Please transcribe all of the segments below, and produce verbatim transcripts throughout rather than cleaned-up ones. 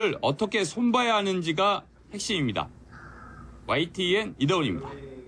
어떻게 손봐야 하는지가 핵심입니다. 와이티엔 이더훈입니다.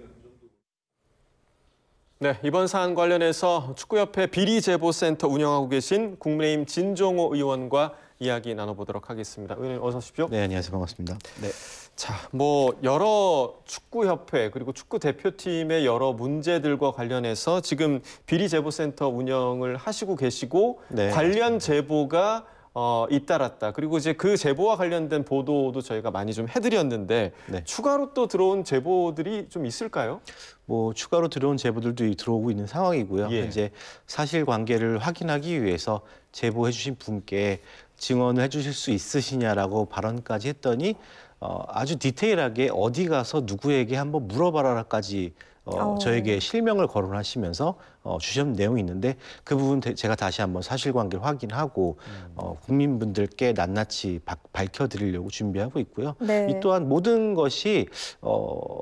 네, 이번 사안 관련해서 축구협회 비리제보센터 운영하고 계신 국민의힘 진종호 의원과 이야기 나눠보도록 하겠습니다. 의원님 어서 오십시오. 네, 안녕하세요. 반갑습니다. 네. 자, 뭐 여러 축구협회 그리고 축구 대표팀의 여러 문제들과 관련해서 지금 비리제보센터 운영을 하시고 계시고 네, 관련 제보가 어, 잇따랐다. 그리고 이제 그 제보와 관련된 보도도 저희가 많이 좀 해드렸는데 네. 추가로 또 들어온 제보들이 좀 있을까요? 뭐 추가로 들어온 제보들도 들어오고 있는 상황이고요. 예. 현재 사실관계를 확인하기 위해서 제보해 주신 분께 증언을 해 주실 수 있으시냐라고 발언까지 했더니 어, 아주 디테일하게 어디 가서 누구에게 한번 물어봐라까지 어, 어. 저에게 실명을 거론하시면서 어, 주신 내용이 있는데 그 부분 제가 다시 한번 사실관계를 확인하고 음. 어, 국민분들께 낱낱이 바, 밝혀드리려고 준비하고 있고요. 네. 이 또한 모든 것이 어,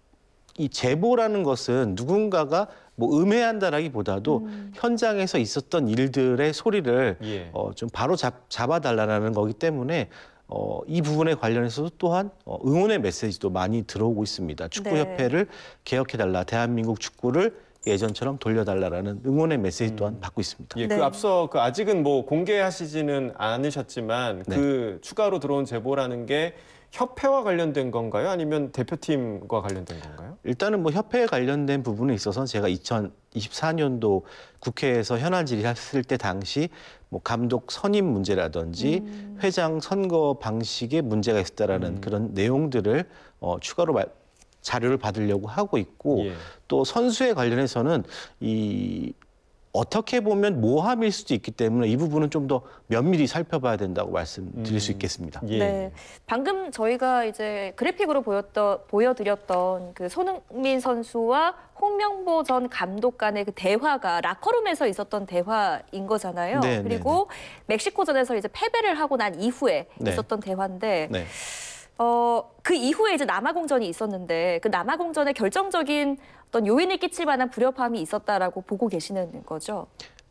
이 제보라는 것은 누군가가 뭐 음해한다라기보다도 음. 현장에서 있었던 일들의 소리를 예. 어, 좀 바로 잡, 잡아달라는 거기 때문에 어, 이 부분에 관련해서도 또한 어, 응원의 메시지도 많이 들어오고 있습니다. 축구협회를 개혁해달라, 대한민국 축구를 예전처럼 돌려달라라는 응원의 메시지 또한 음. 받고 있습니다. 예, 네. 그 앞서 그 아직은 뭐 공개하시지는 않으셨지만 네. 그 추가로 들어온 제보라는 게 협회와 관련된 건가요? 아니면 대표팀과 관련된 건가요? 일단은 뭐 협회에 관련된 부분에 있어서 제가 이천이십사 년도 국회에서 현안 질의했을 때 당시 뭐 감독 선임 문제라든지 음. 회장 선거 방식에 문제가 있었다라는 음. 그런 내용들을 어, 추가로 말, 자료를 받으려고 하고 있고 예. 또 선수에 관련해서는 이 어떻게 보면 모함일 수도 있기 때문에 이 부분은 좀 더 면밀히 살펴봐야 된다고 말씀드릴 수 음. 있겠습니다. 예. 네, 방금 저희가 이제 그래픽으로 보였던, 보여드렸던 그 손흥민 선수와 홍명보 전 감독 간의 그 대화가 라커룸에서 있었던 대화인 거잖아요. 네, 그리고 멕시코전에서 이제 패배를 하고 난 이후에 네. 있었던 대화인데 네. 어, 그 이후에 이제 남아공전이 있었는데 그 남아공전에 결정적인 어떤 요인을 끼칠 만한 불협화음이 있었다라고 보고 계시는 거죠.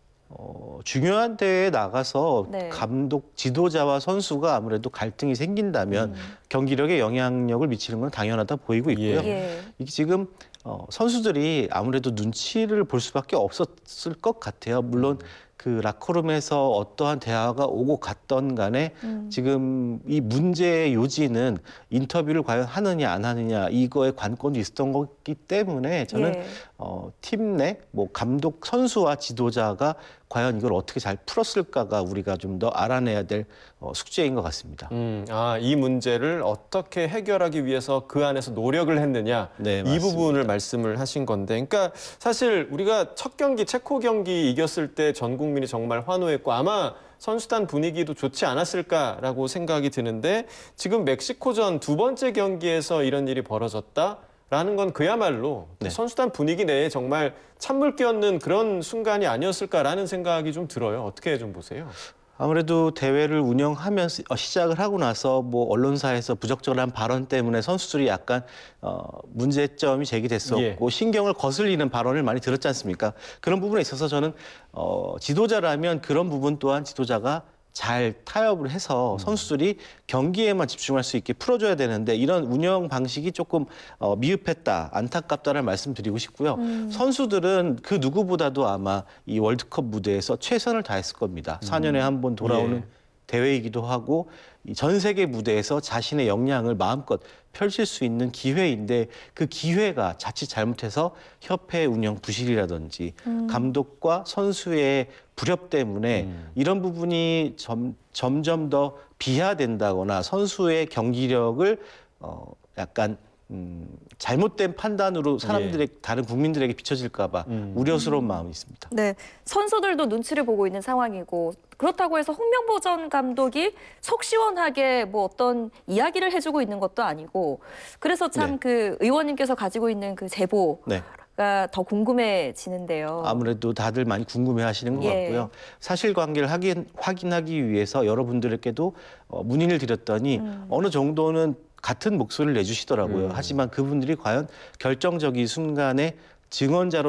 어, 중요한 대회에 나가서 네. 감독, 지도자와 선수가 아무래도 갈등이 생긴다면 음. 경기력에 영향력을 미치는 건 당연하다 보이고 있고요. 예. 예. 이게 지금 어, 선수들이 아무래도 눈치를 볼 수밖에 없었을 것 같아요. 물론 그 라커룸에서 어떠한 대화가 오고 갔던 간에 음. 지금 이 문제의 요지는 인터뷰를 과연 하느냐 안 하느냐 이거에 관건도 있었던 거기 때문에 저는 예. 어, 팀 내 뭐 감독 선수와 지도자가 과연 이걸 어떻게 잘 풀었을까가 우리가 좀 더 알아내야 될 어, 숙제인 것 같습니다. 음, 아, 이 문제를 어떻게 해결하기 위해서 그 안에서 노력을 했느냐 네, 이 맞습니다. 부분을 말씀을 하신 건데, 그러니까 사실 우리가 첫 경기 체코 경기 이겼을 때 전 국민이 정말 환호했고 아마 선수단 분위기도 좋지 않았을까라고 생각이 드는데 지금 멕시코전 두 번째 경기에서 이런 일이 벌어졌다. 라는 건 그야말로 네. 선수단 분위기 내에 정말 찬물 끼얹는 그런 순간이 아니었을까라는 생각이 좀 들어요. 어떻게 좀 보세요? 아무래도 대회를 운영하면서 어, 시작을 하고 나서 뭐 언론사에서 부적절한 발언 때문에 선수들이 약간 어, 문제점이 제기됐었고 예. 신경을 거슬리는 발언을 많이 들었지 않습니까? 그런 부분에 있어서 저는 어, 지도자라면 그런 부분 또한 지도자가 잘 타협을 해서 선수들이 경기에만 집중할 수 있게 풀어줘야 되는데 이런 운영 방식이 조금 어, 미흡했다, 안타깝다는 말씀드리고 싶고요. 음. 선수들은 그 누구보다도 아마 이 월드컵 무대에서 최선을 다했을 겁니다. 사 년에 한 번 돌아오는 예. 대회이기도 하고 이 전 세계 무대에서 자신의 역량을 마음껏 펼칠 수 있는 기회인데 그 기회가 자칫 잘못해서 협회 운영 부실이라든지 음. 감독과 선수의 불협 때문에 음. 이런 부분이 점, 점점 더 비하된다거나 선수의 경기력을 어, 약간 음, 잘못된 판단으로 사람들의 다른 국민들에게 비춰질까 봐 음. 우려스러운 마음이 있습니다. 네, 선수들도 눈치를 보고 있는 상황이고 그렇다고 해서 홍명보 전 감독이 속 시원하게 뭐 어떤 이야기를 해주고 있는 것도 아니고 그래서 참 네. 그 의원님께서 가지고 있는 그 제보가 네. 더 궁금해지는데요. 아무래도 다들 많이 궁금해하시는 것 예. 같고요. 사실관계를 확인, 확인하기 위해서 여러분들께도 어, 문의를 드렸더니 음. 어느 정도는 같은 목소리를 내주시더라고요. 음. 하지만 그분들이 과연 결정적인 순간에 증언자로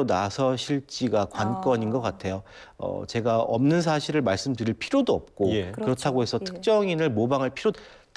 나서실지가 관건인 아. 것 같아요. 어, 제가 없는 사실을 말씀드릴 필요도 없고 예. 그렇다고 해서 그렇죠. 예. 특정인을 모방할 필요